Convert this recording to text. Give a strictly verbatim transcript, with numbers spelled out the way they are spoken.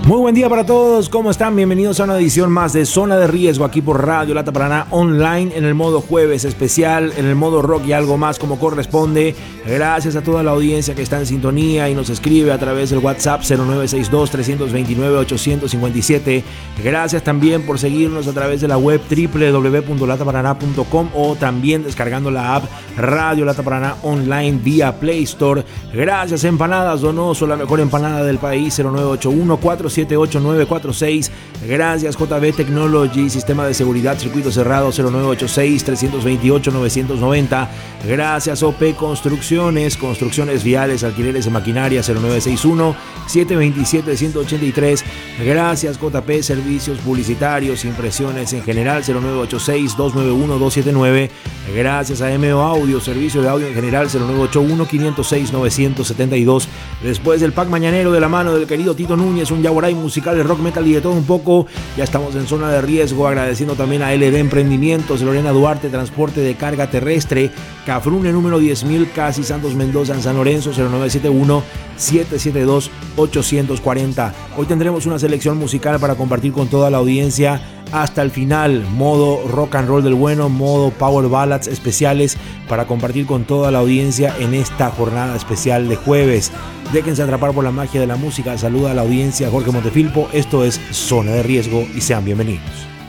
Muy buen día para todos, ¿cómo están? Bienvenidos a una edición más de Zona de Riesgo aquí por Radio Lata Paraná Online en el modo jueves especial, en el modo rock y algo más como corresponde. Gracias a toda la audiencia que está en sintonía y nos escribe a través del WhatsApp cero nueve seis dos, tres dos nueve, ocho cinco siete. Gracias también por seguirnos a través de la web doble u doble u doble u punto lata paraná punto com o también descargando la app Radio Lata Paraná Online vía Play Store. Gracias Empanadas Donoso, la mejor empanada del país, cero nueve ocho uno, cuatro siete ocho nueve cuatro seis. Gracias J B Technology, sistema de seguridad circuito cerrado, cero nueve ocho seis, tres dos ocho, nueve nueve cero. Gracias O P Construcciones, construcciones viales, alquileres de maquinaria, cero nueve seis uno, siete dos siete, uno ocho tres. Gracias J P Servicios Publicitarios, impresiones en general, cero nueve ocho seis, dos nueve uno, dos siete nueve. Gracias a M O Audio, servicio de audio en general, cero nueve ocho uno, cinco cero seis, nueve siete dos. Después del pack mañanero de la mano del querido Tito Núñez, un yaguaray musical de rock, metal y de todo un poco, ya estamos en Zona de Riesgo, agradeciendo también a L D Emprendimientos, Lorena Duarte, transporte de carga terrestre, Cafrune número diez mil, Casi Santos Mendoza en San Lorenzo, cero nueve siete uno, siete siete dos, ocho cuatro cero. Hoy tendremos una selección musical para compartir con toda la audiencia hasta el final, modo rock and roll del bueno, modo power ballads especiales para compartir con toda la audiencia en esta jornada especial de jueves. Déjense atrapar por la magia de la música. Saluda a la audiencia Jorge Montefilpo, esto es Zona de Riesgo y sean bienvenidos.